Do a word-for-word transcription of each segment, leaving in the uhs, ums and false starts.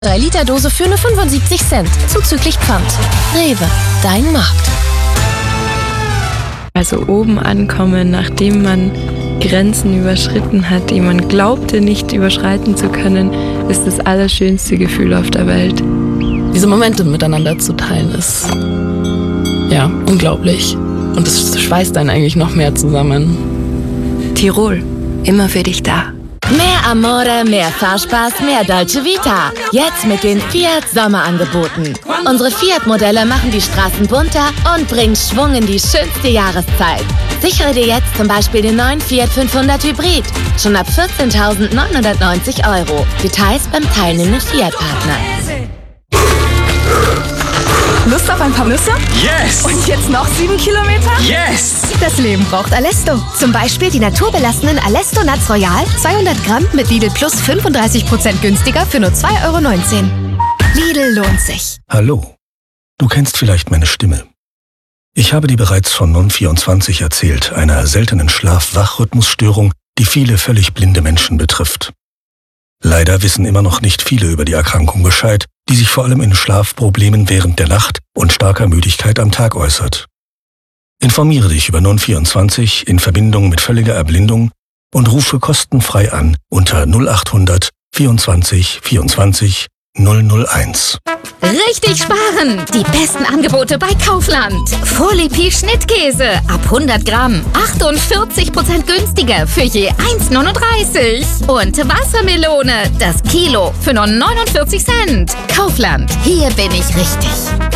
drei Liter Dose für nur fünfundsiebzig Cent, zuzüglich Pfand. Rewe, dein Markt. Also oben ankommen, nachdem man Grenzen überschritten hat, die man glaubte nicht überschreiten zu können, ist das allerschönste Gefühl auf der Welt. Diese Momente miteinander zu teilen ist, ja, unglaublich. Und es schweißt einen eigentlich noch mehr zusammen. Tirol, immer für dich da. Mehr Amore, mehr Fahrspaß, mehr Dolce Vita. Jetzt mit den Fiat Sommerangeboten. Unsere Fiat-Modelle machen die Straßen bunter und bringen Schwung in die schönste Jahreszeit. Sichere dir jetzt zum Beispiel den neuen Fiat fünfhundert Hybrid. Schon ab vierzehntausendneunhundertneunzig Euro. Details beim teilnehmenden Fiat-Partner. Lust auf ein paar Nüsse? Yes! Und jetzt noch sieben Kilometer? Yes! Das Leben braucht Alesto. Zum Beispiel die naturbelassenen Alesto Nuts Royal, zweihundert Gramm mit Lidl Plus fünfunddreißig Prozent günstiger für nur zwei Euro neunzehn. Lidl lohnt sich. Hallo, du kennst vielleicht meine Stimme. Ich habe dir bereits von Non vierundzwanzig erzählt, einer seltenen Schlaf-Wach-Rhythmusstörung, die viele völlig blinde Menschen betrifft. Leider wissen immer noch nicht viele über die Erkrankung Bescheid, die sich vor allem in Schlafproblemen während der Nacht und starker Müdigkeit am Tag äußert. Informiere dich über Non vierundzwanzig in Verbindung mit völliger Erblindung und rufe kostenfrei an unter null achthundert vierundzwanzig vierundzwanzig null null eins. Richtig sparen! Die besten Angebote bei Kaufland. Folipi Schnittkäse ab hundert Gramm. achtundvierzig Prozent günstiger für je eins neununddreißig. Und Wassermelone, das Kilo für nur neunundvierzig Cent. Kaufland, hier bin ich richtig.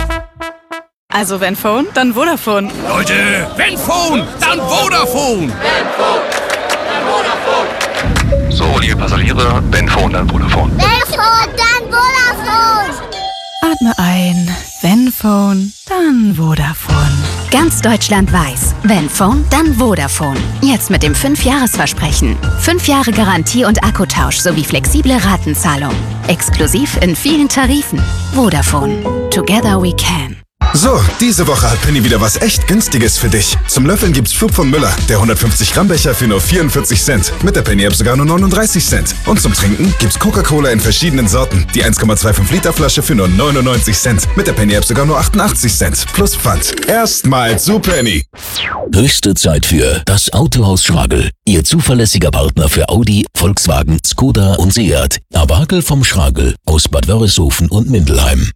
Also wenn Phone, dann Vodafone. Leute, wenn Phone, dann Vodafone! Wenn Phone, dann Vodafone! So, liebe Passagiere, wenn Phone, dann Vodafone. Wenn Phone, dann Vodafone! Atme ein, wenn Phone, dann Vodafone. Ganz Deutschland weiß, wenn Phone, dann Vodafone. Jetzt mit dem fünf Jahres Versprechen. fünf Jahre Garantie und Akkutausch sowie flexible Ratenzahlung. Exklusiv in vielen Tarifen. Vodafone. Together we can. So, diese Woche hat Penny wieder was echt Günstiges für dich. Zum Löffeln gibt's Schub von Müller, der hundertfünfzig Gramm Becher für nur vierundvierzig Cent. Mit der Penny-App sogar nur neununddreißig Cent. Und zum Trinken gibt's Coca-Cola in verschiedenen Sorten. Die eins Komma fünfundzwanzig Liter Flasche für nur neunundneunzig Cent. Mit der Penny-App sogar nur achtundachtzig Cent. Plus Pfand. Erstmal zu Penny. Höchste Zeit für das Autohaus Schragel. Ihr zuverlässiger Partner für Audi, Volkswagen, Skoda und Seat. Abakel vom Schragel aus Bad Wörishofen und Mindelheim.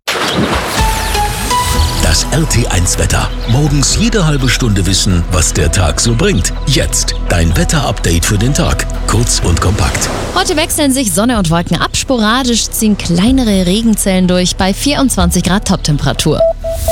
Das R T eins Wetter. Morgens jede halbe Stunde wissen, was der Tag so bringt. Jetzt dein Wetter-Update für den Tag. Kurz und kompakt. Heute wechseln sich Sonne und Wolken ab. Sporadisch ziehen kleinere Regenzellen durch bei vierundzwanzig Grad Toptemperatur.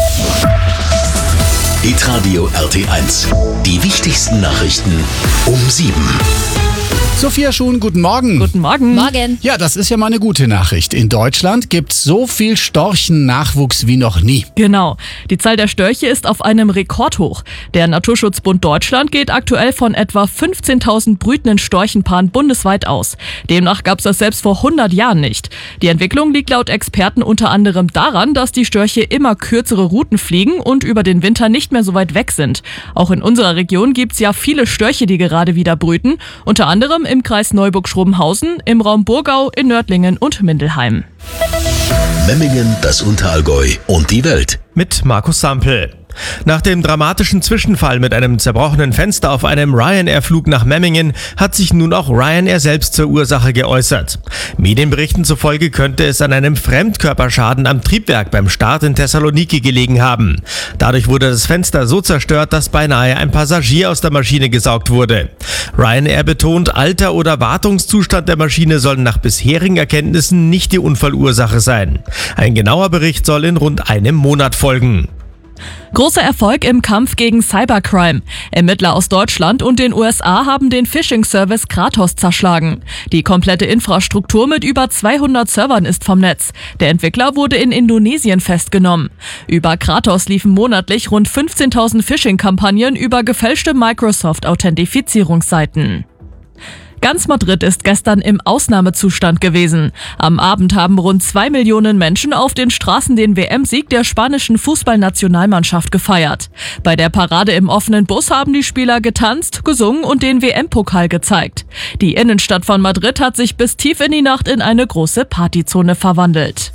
Hitradio R T eins. Die wichtigsten Nachrichten um sieben. Sophia Schuhn, guten Morgen. Guten Morgen. Morgen. Ja, das ist ja mal eine gute Nachricht. In Deutschland gibt's so viel Storchennachwuchs wie noch nie. Genau. Die Zahl der Störche ist auf einem Rekordhoch. Der Naturschutzbund Deutschland geht aktuell von etwa fünfzehntausend brütenden Storchenpaaren bundesweit aus. Demnach gab's das selbst vor hundert Jahren nicht. Die Entwicklung liegt laut Experten unter anderem daran, dass die Störche immer kürzere Routen fliegen und über den Winter nicht mehr so weit weg sind. Auch in unserer Region gibt's ja viele Störche, die gerade wieder brüten. Unter anderem im Kreis Neuburg-Schrobenhausen, im Raum Burgau, in Nördlingen und Mindelheim. Memmingen, das Unterallgäu und die Welt. Mit Markus Sampel. Nach dem dramatischen Zwischenfall mit einem zerbrochenen Fenster auf einem Ryanair-Flug nach Memmingen hat sich nun auch Ryanair selbst zur Ursache geäußert. Medienberichten zufolge könnte es an einem Fremdkörperschaden am Triebwerk beim Start in Thessaloniki gelegen haben. Dadurch wurde das Fenster so zerstört, dass beinahe ein Passagier aus der Maschine gesaugt wurde. Ryanair betont, Alter oder Wartungszustand der Maschine sollen nach bisherigen Erkenntnissen nicht die Unfallursache sein. Ein genauer Bericht soll in rund einem Monat folgen. Großer Erfolg im Kampf gegen Cybercrime. Ermittler aus Deutschland und den U S A haben den Phishing-Service Kratos zerschlagen. Die komplette Infrastruktur mit über zweihundert Servern ist vom Netz. Der Entwickler wurde in Indonesien festgenommen. Über Kratos liefen monatlich rund fünfzehntausend Phishing-Kampagnen über gefälschte Microsoft-Authentifizierungsseiten. Ganz Madrid ist gestern im Ausnahmezustand gewesen. Am Abend haben rund zwei Millionen Menschen auf den Straßen den W M-Sieg der spanischen Fußballnationalmannschaft gefeiert. Bei der Parade im offenen Bus haben die Spieler getanzt, gesungen und den W M-Pokal gezeigt. Die Innenstadt von Madrid hat sich bis tief in die Nacht in eine große Partyzone verwandelt.